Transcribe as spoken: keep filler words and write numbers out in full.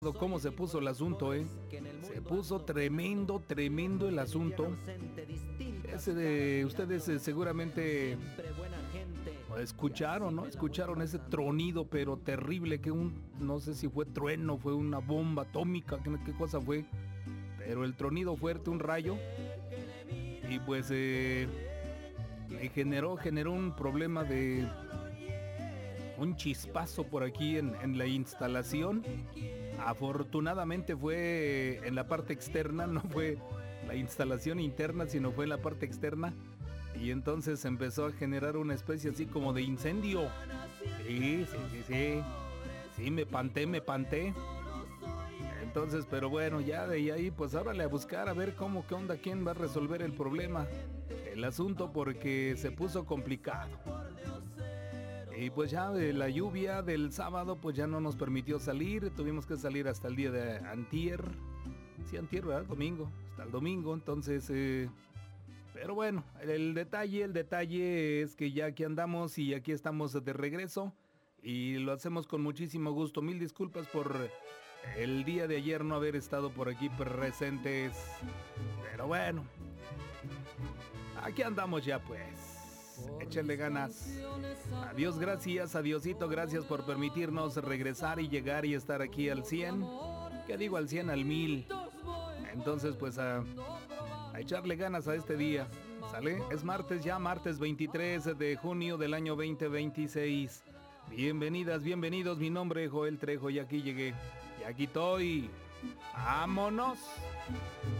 cómo se puso el asunto, ¿eh? Se puso tremendo, tremendo el asunto. Ese de ustedes eh, seguramente escucharon, ¿no? Escucharon ese tronido, pero terrible, que un, no sé si fue trueno, fue una bomba atómica, qué, qué cosa fue. Pero el tronido fuerte, un rayo. Y pues eh, me generó, generó un problema de un chispazo por aquí en, en la instalación. Afortunadamente fue en la parte externa, no fue la instalación interna, sino fue en la parte externa. Y entonces empezó a generar una especie así como de incendio. Sí, sí, sí, sí. Sí, me panté, me panté. Entonces, pero bueno, ya de ahí, pues árale a buscar a ver cómo, qué onda, quién va a resolver el problema. El asunto, porque se puso complicado. Y pues ya de la lluvia del sábado pues ya no nos permitió salir, tuvimos que salir hasta el día de antier, sí antier, ¿verdad? Domingo, hasta el domingo, entonces, eh, pero bueno, el detalle, el detalle es que ya aquí andamos y aquí estamos de regreso y lo hacemos con muchísimo gusto. Mil disculpas por el día de ayer no haber estado por aquí presentes, pero bueno, aquí andamos ya pues. Échenle ganas. Adiós, gracias, adiosito, gracias por permitirnos regresar y llegar y estar aquí al cien. ¿Qué digo al cien? Al mil. Entonces, pues a, a echarle ganas a este día. ¿Sale? Es martes ya, martes veintitrés de junio del año veinte veintiséis. Bienvenidas, bienvenidos, mi nombre es Joel Trejo y aquí llegué. Y aquí estoy. ¡Vámonos!